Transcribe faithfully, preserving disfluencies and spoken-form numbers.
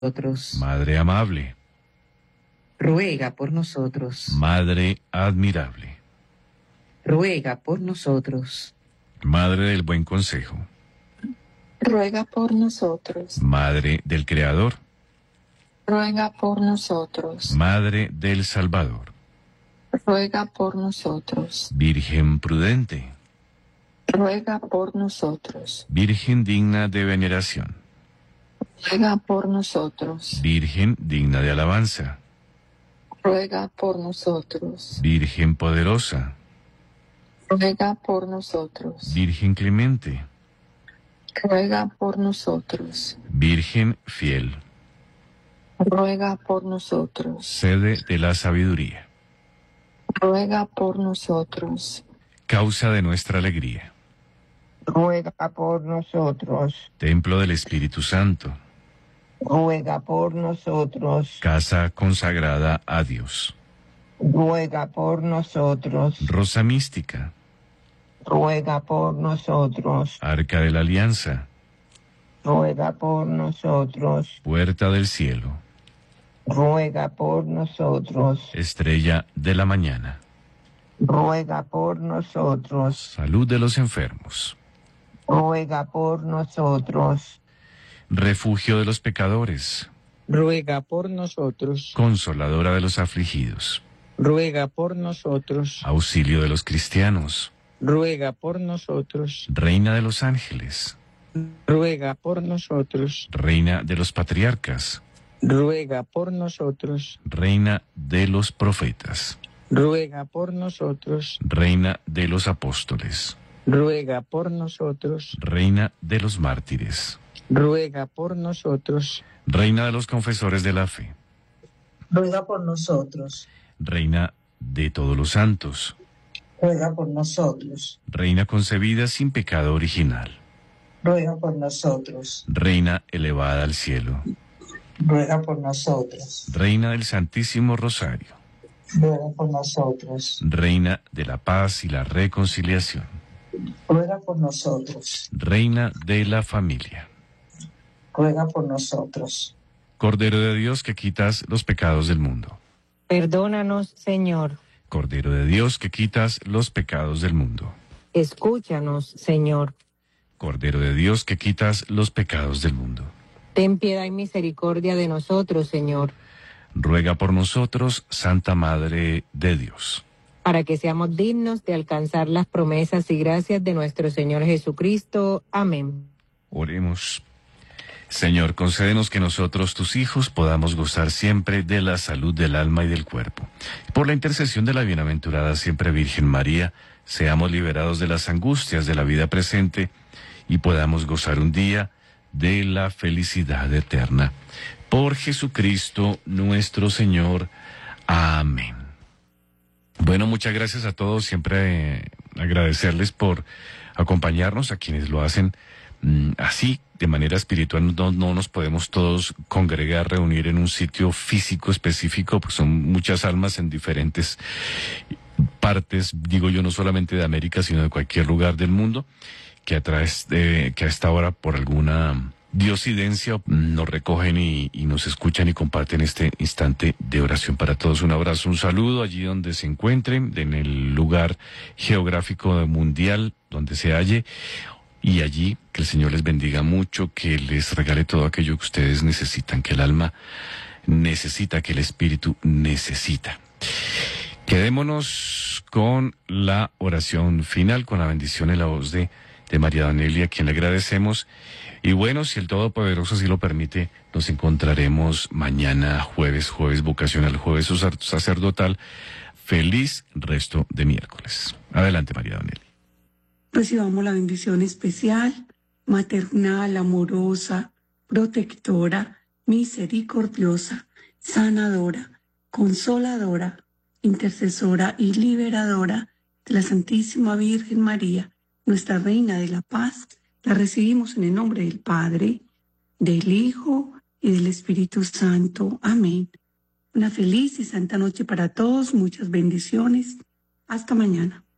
nosotros. Madre amable. Ruega por nosotros. Madre admirable. Ruega por nosotros. Madre del buen consejo. Ruega por nosotros. Madre del Creador. Ruega por nosotros. Madre del Salvador. Ruega por nosotros. Virgen prudente. Ruega por nosotros. Virgen digna de veneración. Ruega por nosotros. Virgen digna de alabanza. Ruega por nosotros. Virgen poderosa. Ruega por nosotros. Virgen clemente. Ruega por nosotros. Virgen fiel. Ruega por nosotros. Sede de la sabiduría. Ruega por nosotros. Causa de nuestra alegría. Ruega por nosotros. Templo del Espíritu Santo. Ruega por nosotros. Casa consagrada a Dios. Ruega por nosotros. Rosa mística. Ruega por nosotros. Arca de la Alianza. Ruega por nosotros. Puerta del cielo. Ruega por nosotros. Estrella de la mañana. Ruega por nosotros. Salud de los enfermos. Ruega por nosotros. Refugio de los pecadores. Ruega por nosotros. Consoladora de los afligidos. Ruega por nosotros. Auxilio de los cristianos. Ruega por nosotros. Reina de los ángeles. Ruega por nosotros. Reina de los patriarcas. Ruega por nosotros. Reina de los profetas. Ruega por nosotros. Reina de los apóstoles. Ruega por nosotros. Reina de los mártires. Ruega por nosotros. Reina de los confesores de la fe. Ruega por nosotros. Reina de todos los santos. Ruega por nosotros. Reina concebida sin pecado original. Ruega por nosotros. Reina elevada al cielo. Ruega por nosotros. Reina del Santísimo Rosario. Ruega por nosotros. Reina de la paz y la reconciliación. Ruega por nosotros. Reina de la familia. Ruega por nosotros. Cordero de Dios que quitas los pecados del mundo. Perdónanos, Señor. Cordero de Dios que quitas los pecados del mundo. Escúchanos, Señor. Cordero de Dios que quitas los pecados del mundo. Ten piedad y misericordia de nosotros, Señor. Ruega por nosotros, Santa Madre de Dios. Para que seamos dignos de alcanzar las promesas y gracias de nuestro Señor Jesucristo. Amén. Oremos. Señor, concédenos que nosotros, tus hijos, podamos gozar siempre de la salud del alma y del cuerpo. Por la intercesión de la bienaventurada siempre Virgen María, seamos liberados de las angustias de la vida presente y podamos gozar un día de la felicidad eterna. Por Jesucristo nuestro Señor. Amén. Bueno, muchas gracias a todos. Siempre eh, agradecerles por acompañarnos, a quienes lo hacen mm, así, de manera espiritual. No, no nos podemos todos congregar, reunir en un sitio físico específico, pues son muchas almas en diferentes partes, digo yo, no solamente de América, sino de cualquier lugar del mundo, que a través de, que a esta hora, por alguna diosidencia, nos recogen y, y nos escuchan y comparten este instante de oración para todos. Un abrazo, un saludo allí donde se encuentren, en el lugar geográfico mundial donde se halle, y allí que el Señor les bendiga mucho, que les regale todo aquello que ustedes necesitan, que el alma necesita, que el espíritu necesita. Quedémonos con la oración final, con la bendición y la voz de, de María Danelia, a quien le agradecemos. Y bueno, si el Todopoderoso así lo permite, nos encontraremos mañana jueves, jueves vocacional, jueves sacerdotal. Feliz resto de miércoles. Adelante, María Danelia. Recibamos la bendición especial, maternal, amorosa, protectora, misericordiosa, sanadora, consoladora, intercesora y liberadora de la Santísima Virgen María, nuestra Reina de la Paz. La recibimos en el nombre del Padre, del Hijo y del Espíritu Santo. Amén. Una feliz y santa noche para todos. Muchas bendiciones. Hasta mañana.